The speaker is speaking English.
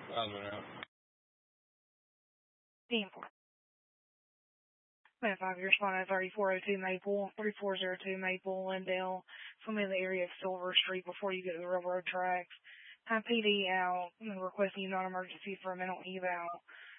Danforth. 5 years responding 3402 Maple, 3402 Maple, Lindale. Somebody in the area of Silver Street before you get to the railroad tracks. PD out requesting non-emergency for a mental eval.